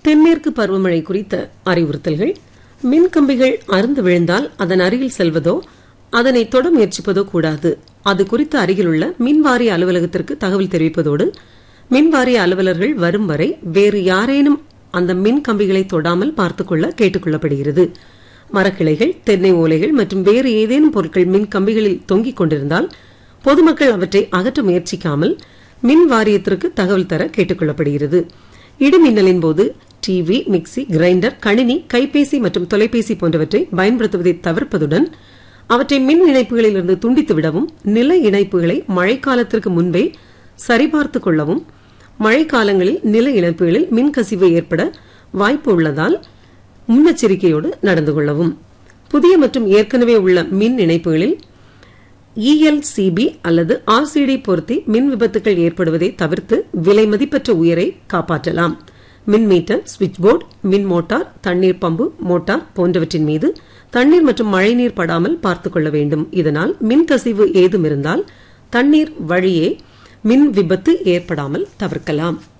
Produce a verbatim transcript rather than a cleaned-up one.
தென்மேற்கு பருவமழை குறித்த அறிவுறுத்தல்கள். மின்கம்பிகள் அறுந்து விழுந்தால் அதன் அருகில் செல்வதோ அதனை தொட முயற்சிப்பதோ கூடாது. அது குறித்து அருகிலுள்ள மின்வாரிய அலுவலகத்திற்கு தகவல் தெரிவிப்பதோடு மின்வாரிய அலுவலர்கள் வரும் வரை வேறு யாரேனும் அந்த மின் கம்பிகளை தொடாமல் பார்த்துக்கொள்ள கேட்டுக் கொள்ளப்படுகிறது. மரக்கிளைகள், தென்னை ஓலைகள் மற்றும் வேறு ஏதேனும் பொருட்கள் மின் கம்பிகளில் தொங்கிக் கொண்டிருந்தால் பொதுமக்கள் அவற்றை அகற்ற முயற்சிக்காமல் மின் வாரியத்திற்கு தகவல் தர கேட்டுக் கொள்ளப்படுகிறது. இடிமின்னலின் போது டிவி, மிக்சி, கிரைண்டர், கணினி, கைபேசி மற்றும் தொலைபேசி போன்றவற்றை பயன்படுத்துவதை தவிர்ப்பதுடன் அவற்றை மின் இணைப்புகளில் இருந்து துண்டித்து விடவும், நில இணைப்புகளை மழைக்காலத்திற்கு முன்பே சரிபார்த்துக் கொள்ளவும், மழைக்காலங்களில் நில இணைப்புகளில் மின்கசிவு ஏற்பட வாய்ப்பு உள்ளதால் முன்னெச்சரிக்கையோடு நடந்து கொள்ளவும். புதிய மற்றும் ஏற்கனவே உள்ள மின் இணைப்புகளில் இஎல்சிபி அல்லது ஆர்சிடி பொருத்தி மின் விபத்துகள் ஏற்படுவதை தவிர்த்து விலை மதிப்பற்ற உயிரை காப்பாற்றலாம். மின் மீட்டர், சுவிட்ச் போர்டு, மின் மோட்டார், தண்ணீர் பம்பு, மோட்டார் போன்றவற்றின் மீது தண்ணீர் மற்றும் மழைநீர் படாமல் பார்த்துக் கொள்ள வேண்டும். இதனால் மின்கசிவு ஏதும் இருந்தால் தண்ணீர் வழியே மின் விபத்து ஏற்படாமல் தவிர்க்கலாம்.